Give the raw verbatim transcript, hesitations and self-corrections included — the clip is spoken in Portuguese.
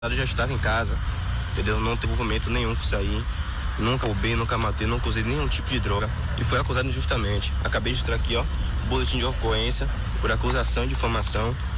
Eu já estava em casa, entendeu? Não teve envolvimento nenhum com isso aí. Nunca roubei, nunca matei, nunca usei nenhum tipo de droga. E foi acusado injustamente. Acabei de entrar aqui, ó, boletim de ocorrência por acusação e difamação.